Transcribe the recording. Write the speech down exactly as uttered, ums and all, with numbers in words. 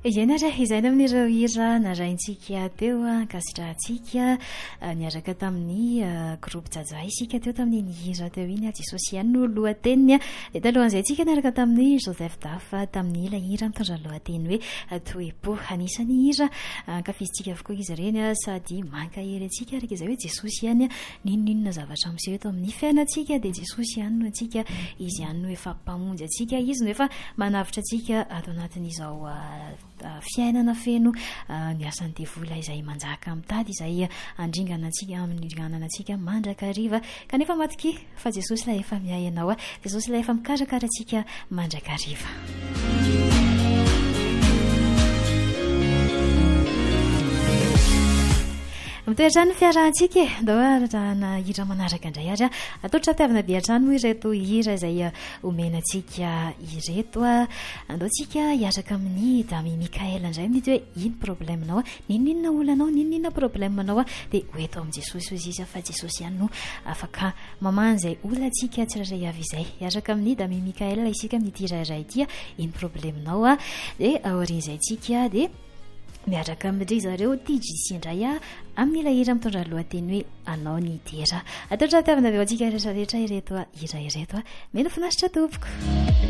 Ianara izay amin'ireo hira naraintsika teo ankasitrahantsika niaraka tamin'ny groupe Jajay isika teo tamin'ny hira teo iny Jesosy ihany no lohateniny dia talohan'izay tsika niaraka tamin'ny Joseph Dafa tamin'ny ilay hira mitondra lohateny hoe toepo anisany hira ankafizintsika avokoa izy ireny sady mankahery antsika araka izay hoe Jesosy ihany ninonninona zavatra miseho eto amin'ny fiainantsika dia Jesosy ihany no antsika izy ihany no efa mpamonjy antsika izy no efa manavitra antsika ato anatin'izao fiainana feno ny asan'ny devola izay manjaka mitady izay andringana antsika amin'ny ringanana antsika mandrakariva kanefa matoky fa Jesosy ilay efa miay ianao Jesosy ilay efa mikarakara antsika mandrakariva. Mitoetrany fiarahantsika e ndao arahana hira manaraka indray ary atolotra tiavana be hatrany ireto hira izay omenantsika ireto andao tsika hiaraka amin'ny Damy Mikaela indray mety hoe ino problemanao ninonninona olanao ninonninona problemanao dia hoeto amin'ny Jesosy hoy izy fa Jesosy ihany no afaka mamana izay olantsika tsirairay avy izay hiaraka amin'ny Damy Mikaela isika amin'ity irairay ity ino problemanao dia aorian'izay tsika dia miaraka amin'ireo zareo T J C indray amin'ilay hira mitondra lohateny hoe anao ny dera atolotra tiavana avy ao antsika rehetra rehetra ireto hira ireto mena finaritra tompoko.